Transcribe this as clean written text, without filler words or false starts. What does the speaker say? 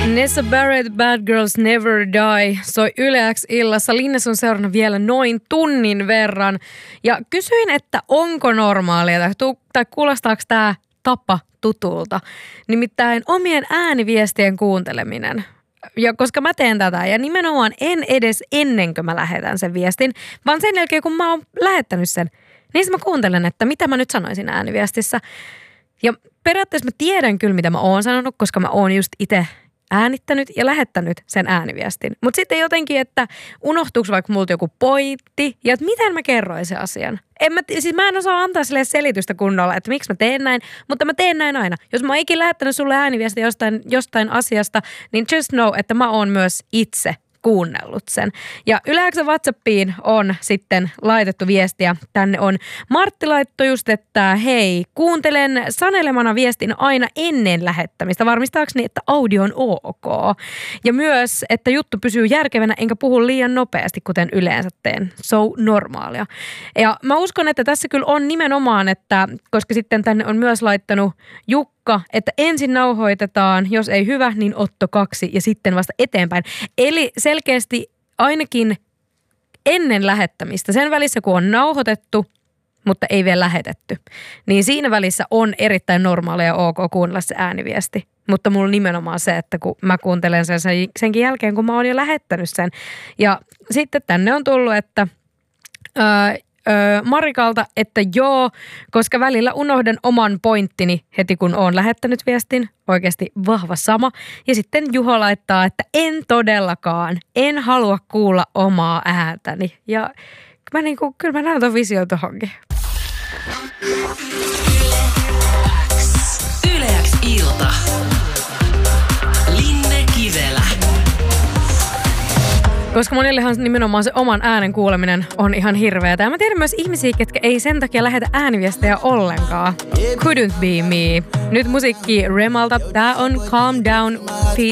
Nessa Barrett, Bad Girls Never Die, soi Yle X-illassa. Linnes on seurannut vielä noin tunnin verran. Ja kysyin, että onko normaalia tai kuulostaako tämä tapa tutulta. Nimittäin omien ääniviestien kuunteleminen. Ja koska mä teen tätä ja nimenomaan en edes ennen kuin mä lähetän sen viestin, vaan sen jälkeen kun mä oon lähettänyt sen, niin mä kuuntelen, että mitä mä nyt sanoisin ääniviestissä. Ja periaatteessa mä tiedän kyllä, mitä mä oon sanonut, koska mä oon just itse äänittänyt ja lähettänyt sen ääniviestin. Mutta sitten jotenkin, että unohtuuko vaikka multa joku pointti ja että miten mä kerroin sen asian. Mä en osaa antaa sille selitystä kunnolla, että miksi mä teen näin, mutta mä teen näin aina. Jos mä oon ikinä lähettänyt sulle ääniviestiä jostain asiasta, niin just know, että mä oon myös itse kuunnellut sen. Ja Yle X:n WhatsAppiin on sitten laitettu viestiä. Tänne on Martti laittoi just, että hei, kuuntelen sanelemana viestin aina ennen lähettämistä, varmistaakseni, että audio on ok. Ja myös, että juttu pysyy järkevänä enkä puhu liian nopeasti, kuten yleensä teen. So normaalia. Ja mä uskon, että tässä kyllä on nimenomaan, että koska sitten tänne on myös laittanut Jukka, että ensin nauhoitetaan, jos ei hyvä, niin Otto 2 ja sitten vasta eteenpäin. Eli selkeästi ainakin ennen lähettämistä, sen välissä kun on nauhoitettu, mutta ei vielä lähetetty, niin siinä välissä on erittäin normaalia ja ok kuunnella se ääniviesti. Mutta mulla nimenomaan se, että kun mä kuuntelen senkin jälkeen, kun mä oon jo lähettänyt sen. Ja sitten tänne on tullut, että Marikalta, että joo, koska välillä unohdan oman pointtini heti kun oon lähettänyt viestin. Oikeasti vahva sama. Ja sitten Juho laittaa, että en todellakaan, en halua kuulla omaa ääntäni. Ja kyllä mä näen ton vision tohonkin. Yle X ilta. Linne Kivelä. Koska monillehan nimenomaan se oman äänen kuuleminen on ihan hirveätä. Ja mä tiedän myös ihmisiä, ketkä ei sen takia lähetä ääniviestejä ollenkaan. Couldn't be me. Nyt musiikki Remalta. Tää on Calm Down feat.